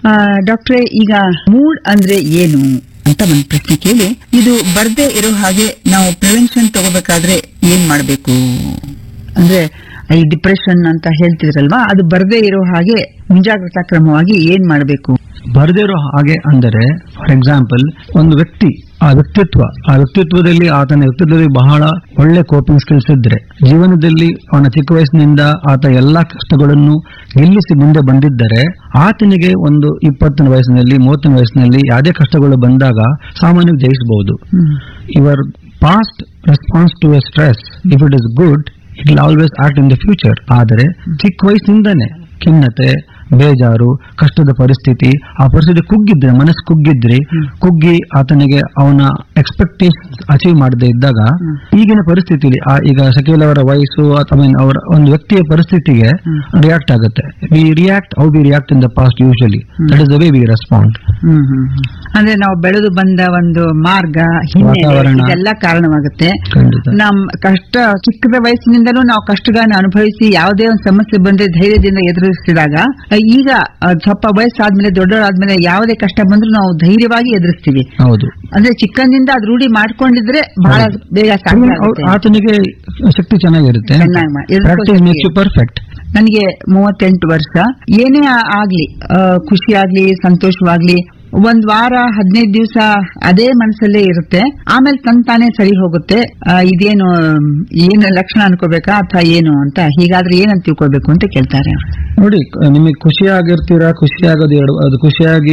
ಡಾಕ್ಟ್ರೇ, ಈಗ ಮೂಡ್ ಅಂದ್ರೆ ಏನು ಅಂತ ಒಂದು ಪ್ರಶ್ನೆ ಕೇಳಿ, ಇದು ಬರ್ದೇ ಇರೋ ಹಾಗೆ ನಾವು ಪ್ರಿವೆನ್ಷನ್ ತಗೋಬೇಕಾದ್ರೆ ಏನ್ ಮಾಡ್ಬೇಕು? ಅಂದ್ರೆ ಈ ಡಿಪ್ರೆಷನ್ ಅಂತ ಹೇಳ್ತಿದ್ರಲ್ವಾ, ಅದು ಬರ್ದೇ ಇರೋ ಹಾಗೆ ಮುಂಜಾಗ್ರತಾ ಕ್ರಮವಾಗಿ ಏನ್ ಮಾಡ್ಬೇಕು? ಬರದೇ ಇರೋ ಹಾಗೆ ಅಂದರೆ, ಫಾರ್ ಎಕ್ಸಾಂಪಲ್, ಒಂದು ವ್ಯಕ್ತಿ ಆ ವ್ಯಕ್ತಿತ್ವದಲ್ಲಿ ಆತನ ವ್ಯಕ್ತಿತ್ವದಲ್ಲಿ ಬಹಳ ಒಳ್ಳೆ ಕೋಪಿಂಗ್ ಸ್ಕಿಲ್ಸ್ ಇದ್ರೆ, ಜೀವನದಲ್ಲಿ ಅವನ ಚಿಕ್ಕ ವಯಸ್ಸಿನಿಂದ ಆತ ಎಲ್ಲಾ ಕಷ್ಟಗಳನ್ನು ಗೆಲ್ಲಿಸಿ ಮುಂದೆ ಬಂದಿದ್ದರೆ, ಆತನಿಗೆ ಒಂದು 20ನೇ ವಯಸ್ಸಿನಲ್ಲಿ 30ನೇ ವಯಸ್ಸಿನಲ್ಲಿ ಯಾವುದೇ ಕಷ್ಟಗಳು ಬಂದಾಗ ಸಾಮಾನ್ಯವಾಗಿ ಜಯಿಸಬಹುದು. Your past response to A stress, if it is good, it will always act in the future. ಆದರೆ ಚಿಕ್ಕ ವಯಸ್ಸಿನಿಂದನೇ ಖಿನ್ನತೆ, ಬೇಜಾರು, ಕಷ್ಟದ ಪರಿಸ್ಥಿತಿ, ಆ ಪರಿಸ್ಥಿತಿ ಮನಸ್ಸು ಕುಗ್ಗಿ ಆತನಿಗೆ ಅವನ ಎಕ್ಸ್ಪೆಕ್ಟೇಷನ್ಸ್ ಅಚೀವ್ ಮಾಡದೇ ಇದ್ದಾಗ, ಈಗಿನ ಪರಿಸ್ಥಿತಿಯಲ್ಲಿ ಈಗ ಶಕೀಲ್ ಅವರ ವಯಸ್ಸು ಅಥವಾ ಅವರ ಒಂದು ವ್ಯಕ್ತಿಯ ಪರಿಸ್ಥಿತಿಗೆ ರಿಯಾಕ್ಟ್ ಆಗುತ್ತೆ. V react in the past usually, that is the way we respond. ಅಂದ್ರೆ ನಾವು ಬೆಳೆದು ಬಂದ ಒಂದು ಮಾರ್ಗ, ಇದೆಲ್ಲ ಕಾರಣವಾಗುತ್ತೆ. ನಮ್ ಕಷ್ಟ ಚಿಕ್ಕದ ವಯಸ್ಸಿನಿಂದಲೂ ನಾವು ಕಷ್ಟಗಳನ್ನು ಅನುಭವಿಸಿ ಯಾವುದೇ ಒಂದು ಸಮಸ್ಯೆ ಬಂದ್ರೆ ಧೈರ್ಯದಿಂದ ಎದುರಿಸಿದಾಗ, ಈಗ ಸ್ವಲ್ಪ ವಯಸ್ಸಾದ್ಮೇಲೆ ದೊಡ್ಡವರಾದ್ಮೇಲೆ ಯಾವುದೇ ಕಷ್ಟ ಬಂದ್ರೂ ನಾವು ಧೈರ್ಯವಾಗಿ ಎದುರಿಸ್ತೀವಿ. ಹೌದು, ಅಂದ್ರೆ ಚಿಕ್ಕಂದಿಂದ ಅದು ರೂಢಿ ಮಾಡ್ಕೊಂಡಿದ್ರೆ ಬಹಳ ಬೇಗ ಆತನಿಗೆ ಶಕ್ತಿ ಚೆನ್ನಾಗಿರುತ್ತೆ. ಪರ್ಫೆಕ್ಟ್. ನನಗೆ 38 ವರ್ಷ. ಏನೇ ಆಗ್ಲಿ, ಖುಷಿ ಆಗ್ಲಿ ಸಂತೋಷವಾಗ್ಲಿ, ಒಂದ್ ವಾರ 15 ದಿವಸ ಅದೇ ಮನಸ್ಸಲ್ಲೇ ಇರುತ್ತೆ, ಆಮೇಲೆ ತಾನೇ ಸರಿ ಹೋಗುತ್ತೆ. ಏನು ಲಕ್ಷಣ ಅನ್ಕೋಬೇಕಾ ಅಥವಾ ಏನು ಅಂತ, ಹೀಗಾದ್ರೆ ಏನಂತ ತಿಳ್ಕೋಬೇಕು ಅಂತ ಕೇಳ್ತಾರೆ. ನೋಡಿ, ನಿಮಗೆ ಖುಷಿಯಾಗಿರ್ತೀರಾ, ಖುಷಿಯಾಗಿ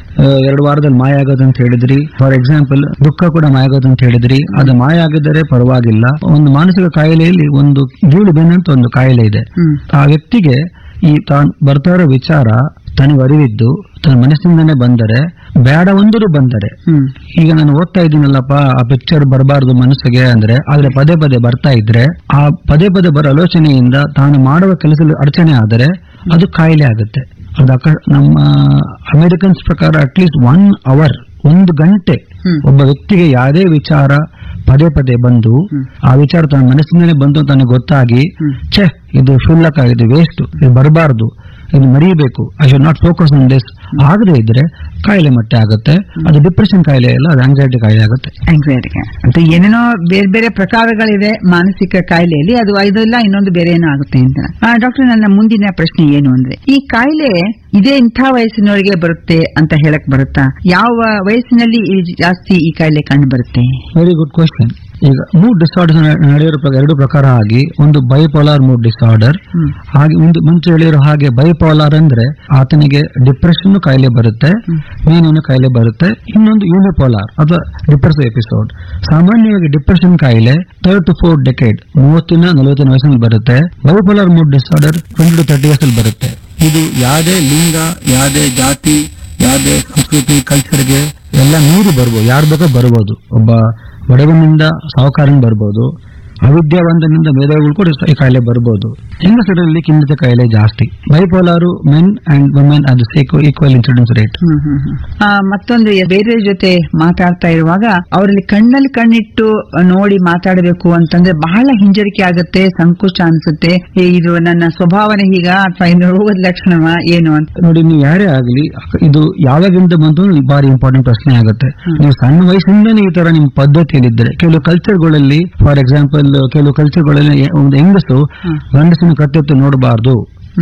2 ವಾರದಲ್ಲಿ ಮಾಯ ಆಗೋದು ಅಂತ ಹೇಳಿದ್ರಿ. ಫಾರ್ ಎಕ್ಸಾಂಪಲ್, ದುಃಖ ಕೂಡ ಮಾಯ ಆಗೋದು ಅಂತ ಹೇಳಿದ್ರಿ. ಅದು ಮಾಯ ಆಗಿದ್ದರೆ ಪರವಾಗಿಲ್ಲ. ಒಂದು ಮಾನಸಿಕ ಕಾಯಿಲೆಯಲ್ಲಿ ಒಂದು ಗೀಳು ಬೆನ್ನಂತ ಒಂದು ಕಾಯಿಲೆ ಇದೆ. ಆ ವ್ಯಕ್ತಿಗೆ ತಾನು ಬರ್ತಾ ಇರೋ ವಿಚಾರ ತನಗೆ ಅರಿವಿದ್ದು ತನ್ನ ಮನಸ್ಸಿಂದನೇ ಬಂದರೆ, ಬೇಡ ಒಂದರೂ ಬಂದರೆ, ಈಗ ನಾನು ಓದ್ತಾ ಇದ್ದೀನಲ್ಲಪ್ಪ ಆ ಪಿಕ್ಚರ್ ಬರಬಾರ್ದು ಮನಸ್ಸಿಗೆ ಅಂದ್ರೆ, ಆದ್ರೆ ಪದೇ ಪದೇ ಬರ್ತಾ ಇದ್ರೆ, ಆ ಪದೇ ಪದೇ ಬರೋ ಆಲೋಚನೆಯಿಂದ ತಾನು ಮಾಡುವ ಕೆಲಸದಲ್ಲಿ ಅಡಚಣೆ ಆದರೆ ಅದು ಕಾಯಿಲೆ ಆಗುತ್ತೆ. ನಮ್ಮ ಅಮೆರಿಕನ್ಸ್ ಪ್ರಕಾರ ಅಟ್ಲೀಸ್ಟ್ 1 ಅವರ್, 1 ಗಂಟೆ ಒಬ್ಬ ವ್ಯಕ್ತಿಗೆ ಯಾವುದೇ ವಿಚಾರ ಪದೇ ಪದೇ ಬಂದು ಆ ವಿಚಾರ ತನ್ನ ಮನಸ್ಸಿಂದಲೇ ಬಂದು ತನಗೆ ಗೊತ್ತಾಗಿ, ಇದು ಶುಲ್ಕ, ಇದು ವೇಸ್ಟ್, ಇದು ಬರಬಾರ್ದು, ಇದು ಮರೆಯಬೇಕು, I should not focus on this ಆಗದೆ ಇದ್ರೆ ಕಾಯಿಲೆ ಮಟ್ಟ ಆಗುತ್ತೆ. ಅದು ಡಿಪ್ರೆಷನ್ ಕಾಯಿಲೆ ಅಲ್ಲ, ಅದು ಆಂಗ್ಸೈಟಿ ಕಾಯಿಲೆ ಆಗುತ್ತೆ. ಅಂತ ಏನೇನೋ ಬೇರೆ ಬೇರೆ ಪ್ರಕಾರಗಳಿದೆ ಮಾನಸಿಕ ಕಾಯಿಲೆಯಲ್ಲಿ, ಅದು ಇದೆಲ್ಲ ಇನ್ನೊಂದು ಬೇರೆ ಏನೋ ಆಗುತ್ತೆ ಅಂತ. ಡಾಕ್ಟರ್, ನನ್ನ ಮುಂದಿನ ಪ್ರಶ್ನೆ ಏನು ಅಂದ್ರೆ, ಈ ಕಾಯಿಲೆ ಇದೇ ಇಂಥ ವಯಸ್ಸಿನವರಿಗೆ ಬರುತ್ತೆ ಅಂತ ಹೇಳಕ್ ಬರುತ್ತಾ? ಯಾವ ವಯಸ್ಸಿನಲ್ಲಿ ಜಾಸ್ತಿ ಈ ಕಾಯಿಲೆ ಕಂಡು ಬರುತ್ತೆ? Very good question. ಈಗ ಮೂಡ್ ಡಿಸಾರ್ಡರ್ ನಡೆಯಿರೋ 2 ಪ್ರಕಾರ ಆಗಿ, ಒಂದು ಬೈಪೋಲಾರ್ ಮೂಡ್ ಡಿಸಾರ್ಡರ್, ಹಾಗೆ ಮುಂಚೆ ಹೇಳಿರೋ ಹಾಗೆ ಬೈಪೋಲಾರ್ ಅಂದ್ರೆ ಆತನಿಗೆ ಡಿಪ್ರೆಷನ್ ಕಾಯಿಲೆ ಬರುತ್ತೆ, ಮೇನಿನ ಕಾಯಿಲೆ ಬರುತ್ತೆ. ಇನ್ನೊಂದು ಯೂನಿಪೋಲಾರ್ ಅಥವಾ ಡಿಪ್ರೆಸಿವ್ ಎಪಿಸೋಡ್. ಸಾಮಾನ್ಯವಾಗಿ ಡಿಪ್ರೆಷನ್ ಕಾಯಿಲೆ 3 to 4 ಡೆಕೇಡ್, 30-40 ವಯಸ್ಸಿನಲ್ಲಿ ಬರುತ್ತೆ. ಬೈಪೋಲಾರ್ ಮೂಡ್ ಡಿಸಾರ್ಡರ್ 20 to 30 ವಯಸ್ಸಲ್ಲಿ ಬರುತ್ತೆ. ಇದು ಯಾವುದೇ ಲಿಂಗ, ಯಾವುದೇ ಜಾತಿ, ಯಾವುದೇ ಸಂಸ್ಕೃತಿ, ಕಲ್ಚರ್ಗೆ ಎಲ್ಲ ಮೀರಿ ಬರ್ಬೋದು. ಯಾರು ಬೇಕೋ ಬರ್ಬೋದು. ಒಬ್ಬ ಬಡವನಿಂದ ಸಾಹುಕಾರನ್ ಬರ್ಬೋದು, ಅವಿದ್ಯಾವಂತನಿಂದ ಮೇಧಾವಿಗಳು ಕೂಡ ಈ ಕಾಯಿಲೆ ಬರ್ಬೋದು. ಹೆಂಗಸರಲ್ಲಿ ಖಿನ್ನತೆ ಕಾಯಿಲೆ ಜಾಸ್ತಿ. ಬೈಪೋಲಾರು ಮೆನ್ ಅಂಡ್ ವುಮೆನ್ ಅದು ಈಕ್ವಲ್ ಇನ್ಸಿಡೆನ್ಸ್ ರೇಟ್. ಮತ್ತೊಂದು, ಬೇರೆ ಜೊತೆ ಮಾತಾಡ್ತಾ ಇರುವಾಗ ಅವರಲ್ಲಿ ಕಣ್ಣಲ್ಲಿ ಕಣ್ಣಿಟ್ಟು ನೋಡಿ ಮಾತಾಡಬೇಕು ಅಂತಂದ್ರೆ ಬಹಳ ಹಿಂಜರಿಕೆ ಆಗುತ್ತೆ, ಸಂಕೋಚ ಅನ್ಸುತ್ತೆ. ಇದು ನನ್ನ ಸ್ವಭಾವನೆ ಹೀಗ ಅಥವಾ ಇನ್ನು ರೋಗದ ಲಕ್ಷಣವ ಏನು ಅಂತ. ನೋಡಿ, ನೀವು ಯಾರೇ ಆಗ್ಲಿ, ಇದು ಯಾವಾಗಿಂದ ಬಂತು ಬಾರಿ ಇಂಪಾರ್ಟೆಂಟ್ ಪ್ರಶ್ನೆ ಆಗುತ್ತೆ. ನೀವು ಸಣ್ಣ ವಯಸ್ಸಿಂದನೇ ಈ ತರ ನಿಮ್ ಪದ್ಧತಿಯಲ್ಲಿದ್ದರೆ, ಕೆಲವು ಕಲ್ಚರ್ಗಳಲ್ಲಿ, ಫಾರ್ ಎಕ್ಸಾಂಪಲ್ ಕೆಲವು ಕಲ್ಚರ್ಗಳಲ್ಲಿ ಒಂದು ಹೆಂಗಸು ಗಂಡಸಿನ ಕತ್ತೆತ್ತು ನೋಡಬಾರ್ದು.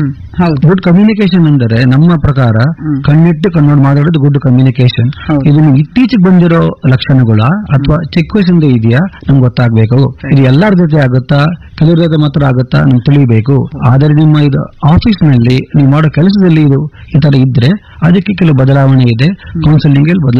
ಗುಡ್ ಕಮ್ಯುನಿಕೇಶನ್ ಅಂದರೆ ನಮ್ಮ ಪ್ರಕಾರ ಕಣ್ಣಿಟ್ಟು ಕಣ್ಣೋಡು ಮಾತಾಡೋದು ಗುಡ್ ಕಮ್ಯುನಿಕೇಶನ್. ಇದು ಇತ್ತೀಚೆಗೆ ಬಂದಿರೋ ಲಕ್ಷಣಗಳ ಅಥವಾ ಚಿಕ್ಕ ವಯಸ್ಸಿಂದ ಇದೆಯಾ ನಮ್ಗೆ ಗೊತ್ತಾಗ್ಬೇಕು. ಇದು ಎಲ್ಲರ ಜೊತೆ ಆಗುತ್ತಾ, ಕೆಲವ್ರ ಜೊತೆ ಮಾತ್ರ ಆಗುತ್ತಾ ನಮ್ಗೆ ತಿಳಿಬೇಕು. ಆದರೆ ನಿಮ್ಮ ಇದು ಆಫೀಸ್ ನಲ್ಲಿ ನೀವು ಮಾಡೋ ಕೆಲಸದಲ್ಲಿ ಇದು ಈ ತರ ಇದ್ರೆ ಅದಕ್ಕೆ ಕೆಲವು ಬದಲಾವಣೆ ಇದೆ. ಕೌನ್ಸಿಲಿಂಗ್